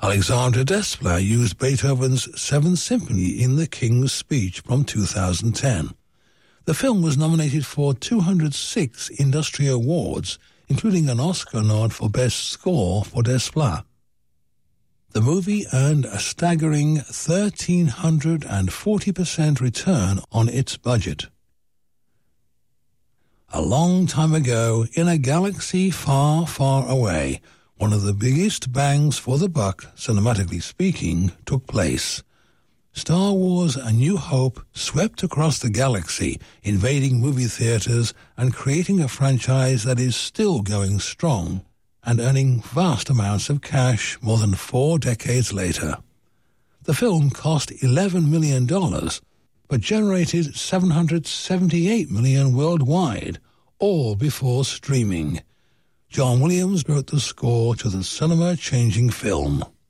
Alexandre Desplat used Beethoven's Seventh Symphony in The King's Speech from 2010. The film was nominated for 206 industry awards, including an Oscar nod for Best Score for Desplat. The movie earned a staggering 1,340% return on its budget. A long time ago, in a galaxy far, far away, one of the biggest bangs for the buck, cinematically speaking, took place. Star Wars A New Hope swept across the galaxy, invading movie theaters and creating a franchise that is still going strong and earning vast amounts of cash more than 4 decades later. The film cost $11 million, but generated $778 million worldwide, all before streaming. John Williams wrote the score to the cinema-changing film.